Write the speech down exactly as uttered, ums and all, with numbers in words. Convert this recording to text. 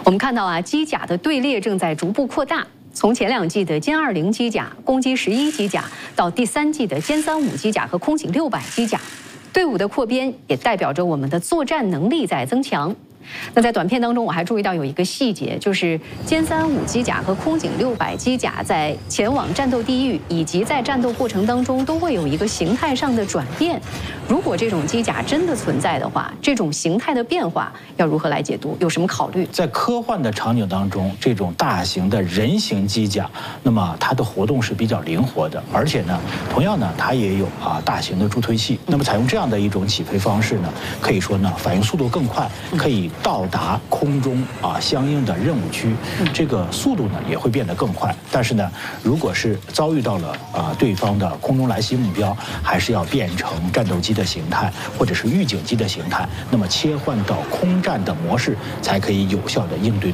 我们看到啊，机甲的队列正在逐步扩大。从前两季的歼二零机甲、攻击十一机甲，到第三季的歼三五机甲和空警六百机甲，队伍的扩编也代表着我们的作战能力在增强。 那在短片当中，我还注意到有一个细节，就是歼三五机甲和空警六百机甲在前往战斗地域以及在战斗过程当中都会有一个形态上的转变。如果这种机甲真的存在的话，这种形态的变化要如何来解读？有什么考虑？ 在科幻的场景当中，这种大型的人形机甲，那么它的活动是比较灵活的，而且呢，同样呢，它也有啊大型的助推器。那么采用这样的一种起飞方式呢，可以说呢，反应速度更快，可以 到达空中啊相应的任务区，这个速度呢也会变得更快。但是呢，如果是遭遇到了啊对方的空中来袭目标，还是要变成战斗机的形态或者是预警机的形态，那么切换到空战的模式，才可以有效的应对。